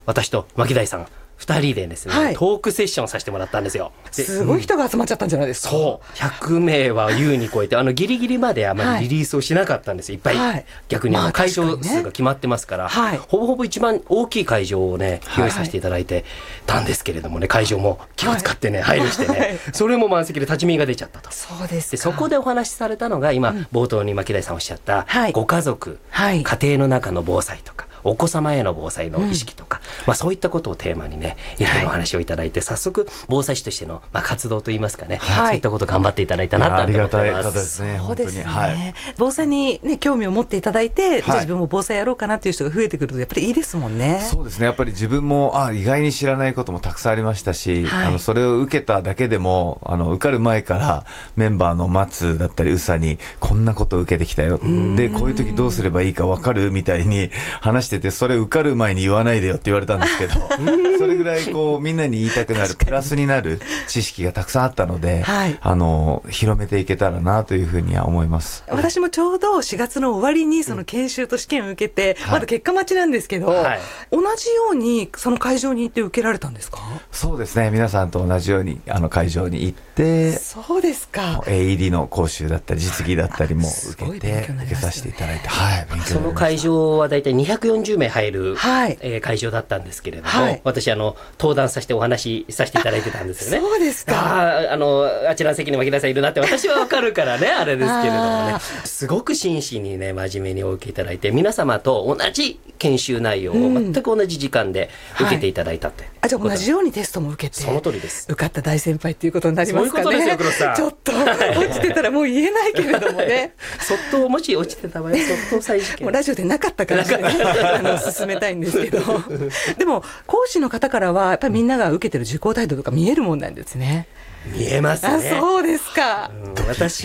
私と牧大さん2人でですね、 はい、 トークセッションさせてもらったんですよ。 すごい人が集まっちゃったんじゃないですか。 そう100名は優に超えてギリギリまであまりリリースをしなかったんですよ、いっぱい、はい、逆に会場数が決まってますから、はい、ほぼほぼ一番大きい会場をね用意させていただいてたんですけれどもね、会場も気を使ってね、配慮してね、はい、それも満席で立ち見が出ちゃったと。 そうですか。 でそこでお話しされたのが今、冒頭に牧大さんおっしゃった、ご家族、家庭の中の防災とかお子様への防災の意識とか、そういったことをテーマにねいろいろお話をいただいて、早速防災士としての、活動といいますかね、そういったことを頑張っていただいたなと思ってます。 ありがたい方ですね。 そうですね、防災に、興味を持っていただいて、じゃあ自分も防災やろうかなっていう人が増えてくるとやっぱりいいですもんね。 そうですね。やっぱり自分も意外に知らないこともたくさんありましたし、それを受けただけでも受かる前からメンバーの松だったり宇佐にこんなことを受けてきたよ、でこういう時どうすればいいか分かるみたいに話してて、それ受かる前に言わないでよって言われたんですけどそれぐらいみんなに言いたくなるプラスになる知識がたくさんあったので、広めていけたらなというふうには思います。 私もちょうど4月の終わりにその研修と試験を受けて、まだ結果待ちなんですけど、同じようにその会場に行って受けられたんですか？ そうですね、皆さんと同じように会場に行って、 そうですか。 AED の講習だったり実技だったりも受けさせていただいて、 その会場はだいたい240名入る、会場だったんですけれども、私登壇させてお話しさせていただいてたんですよね。 そうですか。 あちらの席に牧田さんいるなって私はわかるからねあれですけれどもね、すごく真摯にね真面目にお受けいただいて、皆様と同じ研修内容を全く同じ時間で受けていただいたって、 じゃあ同じようにテストも受けて、 その通りです。 受かった大先輩っていうことになりますかね。 そういうことですよ、黒さん。 ちょっと落ちてたらもう言えないけれどもねそっともし落ちてた場合、そっと再試験もうラジオでなかったからね進めたいんですけどでも講師の方からはやっぱりみんなが受けてる受講態度とか見えるもんなんですね。 見えますね。 そうですか。 私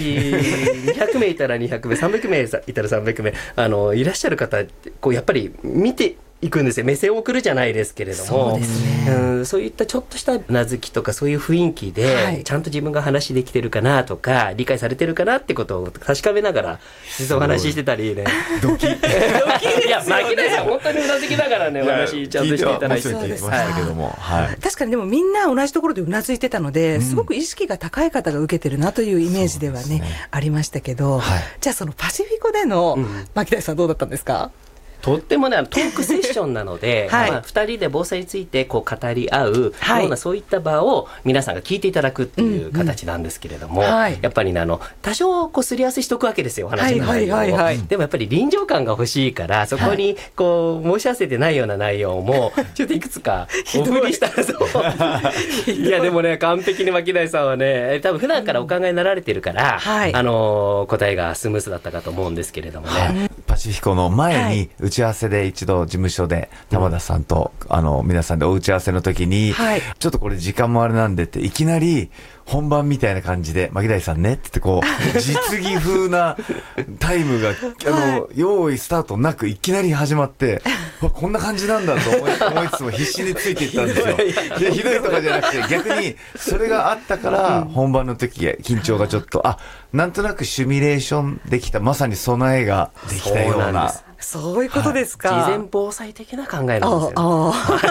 200名いたら200名300名いたら300名いらっしゃる方やっぱり見ていくんですよ。目線を送るじゃないですけれども、 そうですね、 そういったちょっとしたうなずきとかそういう雰囲気で、ちゃんと自分が話できてるかなとか理解されてるかなってことを確かめながら実はお話ししてたりね。 ドキいや牧田さん本当にうなずきながらねお話ちゃんとしていただいて、 確かにでもみんな同じところでうなずいてたので、すごく意識が高い方が受けてるなというイメージではね、ありましたけど、じゃあそのパシフィコでの牧田さんどうだったんですか？ とってもねトークセッションなので、2人で防災について語り合うようなそういった場を皆さんが聞いていただくっていう形なんですけれども、やっぱりね多少すり合わせしておくわけですよ、お話の内容を。でもやっぱり臨場感が欲しいからそこに申し合わせてないような内容もちょっといくつかお振りしたいやでもね完璧に牧大さんはね多分普段からお考えになられてるから、答えがスムースだったかと思うんですけれどもね、 パシフィコの前に打ち合わせで一度事務所で玉田さんと皆さんでお打ち合わせの時に、ちょっとこれ時間もあれなんでっていきなり本番みたいな感じで牧大さんねって実技風なタイムが用意スタートなくいきなり始まってこんな感じなんだと思いつつも必死についていったんですよ。でひどいとかじゃなくて逆にそれがあったから本番の時緊張がちょっとなんとなくシミュレーションできた、まさに備えができたような。 そういうことですか。 事前防災的な考えなんですよ、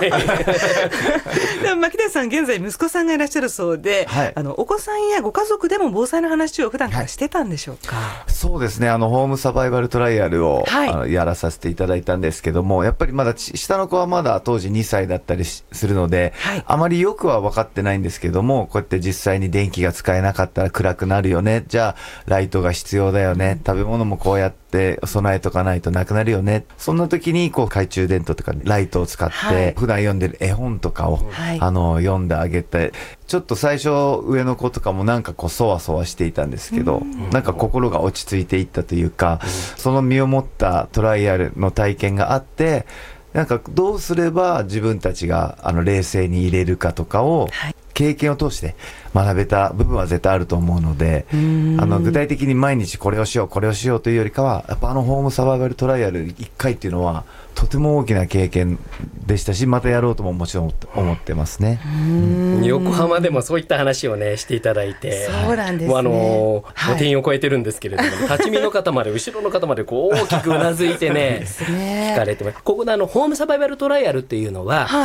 でも牧田さん現在息子さんがいらっしゃるそうで、お子さんやご家族でも防災の話を普段からしてたんでしょうか？ そうですね、ホームサバイバルトライアルを、やらさせていただいたんですけども、やっぱりまだ下の子はまだ当時2歳だったりするので、あまりよくは分かってないんですけども、こうやって実際に電気が使えなかったら暗くなるよね、じゃあライトが必要だよね、食べ物もこうやって備えとかないとなくなるよね、そんな時に懐中電灯とかライトを使って普段読んでる絵本とかを、読んであげて、ちょっと最初上の子とかもなんかそわそわしていたんですけど、なんか心が落ち着いていったというか、その身をもったトライアルの体験があって、なんかどうすれば自分たちが冷静に入れるかとかを経験を通して学べた部分は絶対あると思うので、具体的に毎日これをしようこれをしようというよりかは、やっぱホームサバイバルトライアル1回っていうのはとても大きな経験でしたし、またやろうとももちろん思ってますね。 横浜でもそういった話をねしていただいて、 そうなんですね、 もう定員を超えてるんですけれども、立ち見の方まで後ろの方までこう大きくうなずいてね聞かれてます。ここでホームサバイバルトライアルっていうのは、